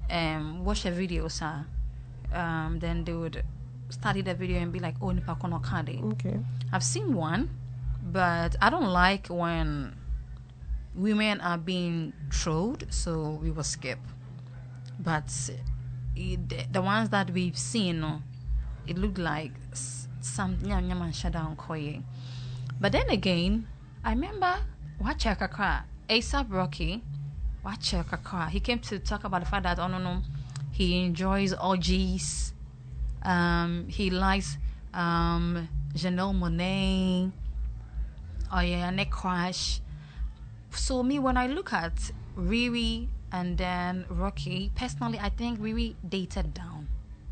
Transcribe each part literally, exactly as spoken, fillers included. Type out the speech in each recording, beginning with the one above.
um watch a video, sir, um then they would study the video and be like, oh, nipa kono kade. Okay. I've seen one, but I don't like when women are being trolled, so we will skip. But it, the ones that we've seen, no, it looked like some nyaman shadow koye. But then again, I remember watch Kakra, ASAP Rocky, watch Kakra. He came to talk about the fact that, oh no no, he enjoys orgies. Um, he likes um Janelle Monáe. Oh yeah, Nick Crash. So me, when I look at Riri and then Rocky, personally, I think Riri dated down.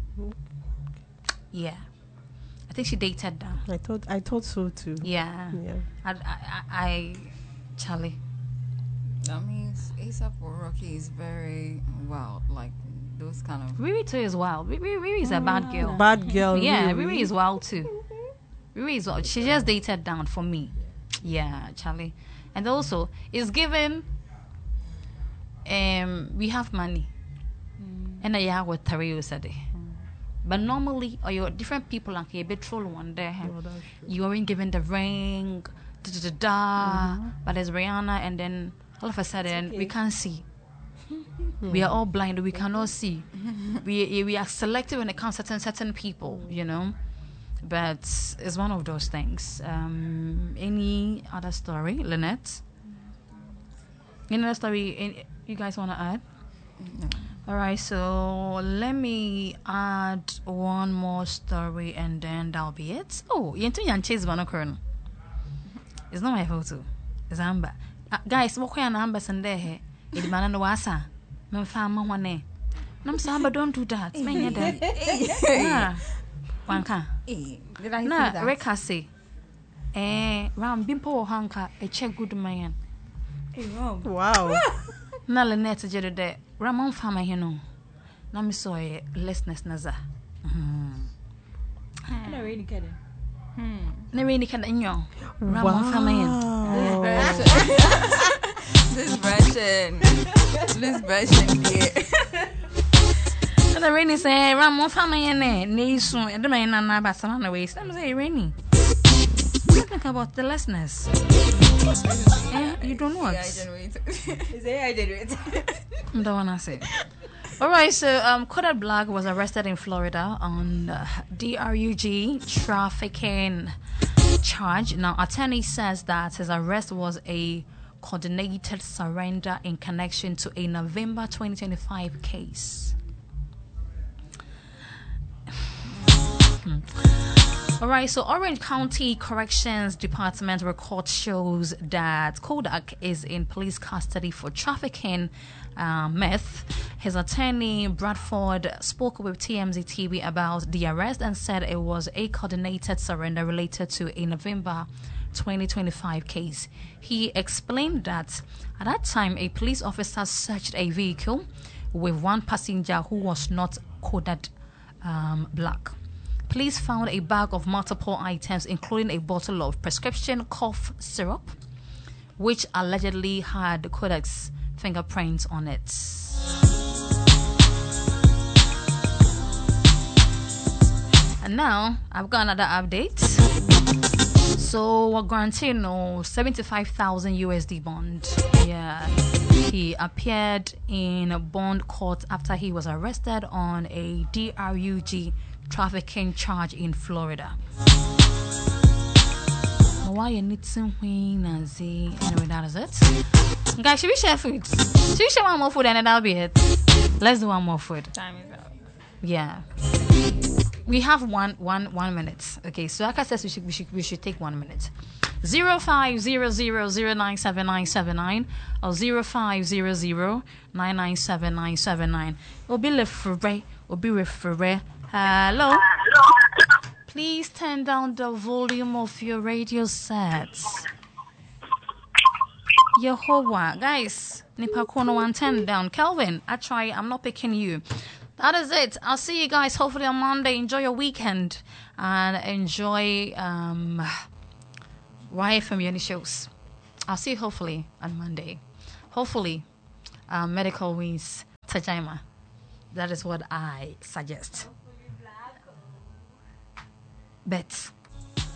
Yeah, I think she dated down. I thought I thought so too. Yeah, Yeah. I, I, I Charlie. That means ASAP Rocky is very wild, like those kind of. Riri too is wild. Riri, Riri is a bad girl. Bad girl. Yeah, really. Riri is wild too. Riri is wild. She just dated down for me. Yeah, Charlie. And also, it's given. Um, we have money, and I have what Tario said. But normally, or your different people like a bit troll one day. Oh, that's true. You aren't given the ring, da da da da. But there's Rihanna, and then all of a sudden we can't see. We are all blind. We cannot see. we we are selective when it comes to certain certain people, you know. But it's one of those things. Um, any other story, Lynette? Any other story any, you guys want to add? No. All right, so let me add one more story and then that'll be it. Oh, you can chase Banokern. It's not my photo. It's Amber. Uh, guys, what kind of Amber Sunday? It's Banana Wasa. My family one. No, Samba, don't do that. Man, yeah. Wanka. Hey, did I hear Na, that? Reka say. Eh, Ram Bimpo Hanka, a check good man. Hey, Rob. Wow. Na Lynette jere de Ramon fama hino. Na mi so e lessness naza. Mhm. Na really kidding. Hmm. Na we ni kan nyo. Ramon fama hino. Wow. This version. This version here. Na Rainy say Ramon fama hino ne so e de man na na ba sama na we. Some say Rainy. Think about the lessness. Eh, you don't know what? Yeah, I generated. Is it I did it? I don't wanna say. All right, so um, Kodak Black was arrested in Florida on uh, D R U G trafficking charge. Now, attorney says that his arrest was a coordinated surrender in connection to a November twenty twenty-five case. hmm. All right, so Orange County Corrections Department record shows that Kodak is in police custody for trafficking uh, meth. His attorney, Bradford, spoke with T M Z T V about the arrest and said it was a coordinated surrender related to a November twenty twenty-five case. He explained that at that time, a police officer searched a vehicle with one passenger who was not coded um, black. Police found a bag of multiple items, including a bottle of prescription cough syrup, which allegedly had Kodak's fingerprints on it. And now, I've got another update. So, we're granting no seventy-five thousand U S D bond. Yeah. He appeared in a bond court after he was arrested on a D R U G trafficking charge in Florida. Why you need something, Nancy? Anyway, that is it. Guys, should we share food? Should we share one more food and then that'll be it? Let's do one more food. Time is up. Yeah. We have one one one minute. Okay, so like I said, we should we should we should take one minute. Zero five zero zero zero nine seven nine seven nine or zero five zero zero nine nine seven nine seven nine. We'll be referee. We'll be referee. Hello. Please turn down the volume of your radio sets. Yehovah, guys. Nipa kono one ten down. Kelvin, I try. I'm not picking you. That is it. I'll see you guys hopefully on Monday. Enjoy your weekend and enjoy um Y F M Uni shows. I'll see you hopefully on Monday. Hopefully, um, medical wins Tajima. That is what I suggest. Bet.